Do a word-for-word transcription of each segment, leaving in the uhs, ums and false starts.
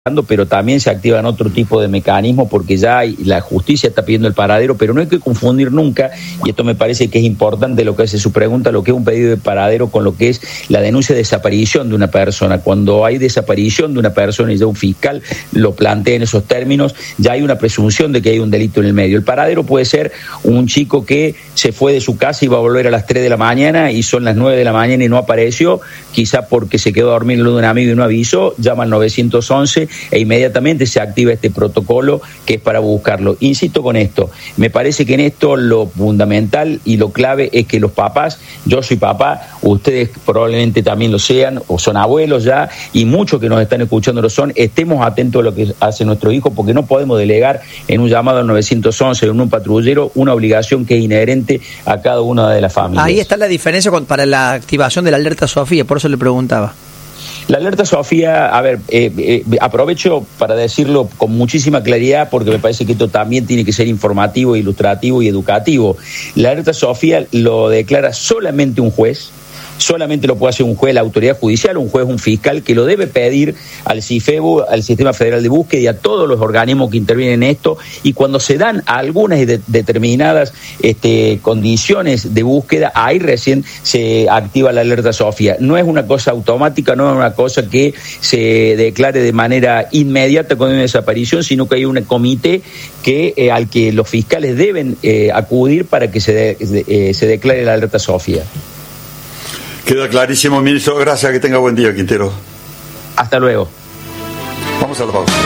pero también se activan otro tipo de mecanismos porque ya hay, la justicia está pidiendo el paradero, pero no hay que confundir nunca, y esto me parece que es importante lo que hace su pregunta, lo que es un pedido de paradero con lo que es la denuncia de desaparición de una persona. Cuando hay desaparición de una persona y ya un fiscal lo plantea en esos términos, ya hay una presunción de que hay un delito en el medio. El paradero puede ser un chico que se fue de su casa y va a volver a las tres de la mañana y son las nueve de la mañana y no apareció, quizá porque se quedó a dormir en lo de un amigo y no avisó, llama al nueve once e inmediatamente se activa este protocolo que es para buscarlo. Insisto con esto, me parece que en esto lo fundamental y lo clave es que los papás, yo soy papá, ustedes probablemente también lo sean o son abuelos ya, y muchos que nos están escuchando lo son, estemos atentos a lo que hace nuestro hijo, porque no podemos delegar en un llamado al nueve once, en un patrullero, una obligación que es inherente a cada una de las familias. Ahí está la diferencia con, para la activación de la alerta Sofía, por eso le preguntaba. La alerta Sofía, a ver, eh, eh, aprovecho para decirlo con muchísima claridad porque me parece que esto también tiene que ser informativo, ilustrativo y educativo. La alerta Sofía lo declara solamente un juez, solamente lo puede hacer un juez, la autoridad judicial, un juez, un fiscal, que lo debe pedir al CIFEBU, al Sistema Federal de Búsqueda y a todos los organismos que intervienen en esto, y cuando se dan algunas de, determinadas este, condiciones de búsqueda, ahí recién se activa la alerta Sofía. No es una cosa automática, no es una cosa que se declare de manera inmediata con una desaparición, sino que hay un comité que eh, al que los fiscales deben eh, acudir para que se, de, de, eh, se declare la alerta Sofía. Queda clarísimo, ministro. Gracias, que tenga buen día, Quintero. Hasta luego. Vamos a la pausa.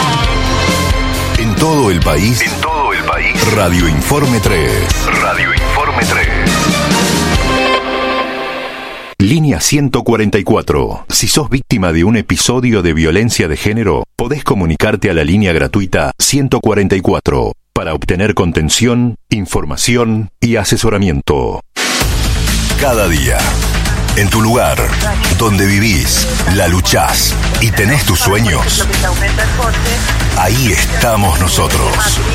En todo el país. En todo el país. Radio Informe tres. Radio Informe tres. Línea ciento cuarenta y cuatro. Si sos víctima de un episodio de violencia de género, podés comunicarte a la línea gratuita ciento cuarenta y cuatro para obtener contención, información y asesoramiento. Cada día, en tu lugar, donde vivís, la luchás y tenés tus sueños, ahí estamos nosotros.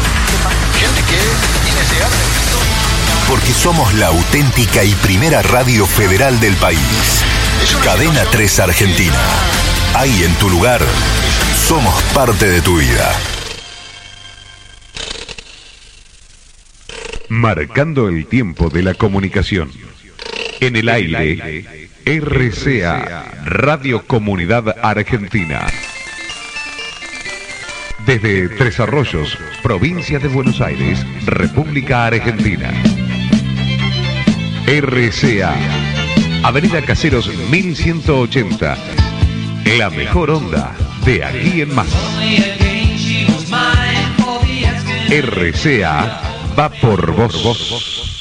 Porque somos la auténtica y primera radio federal del país. Cadena tres Argentina. Ahí en tu lugar, somos parte de tu vida. Marcando el tiempo de la comunicación. En el aire, R C A, Radio Comunidad Argentina. Desde Tres Arroyos, provincia de Buenos Aires, República Argentina. R C A, Avenida Caseros mil ciento ochenta. La mejor onda de aquí en más. R C A va por vos.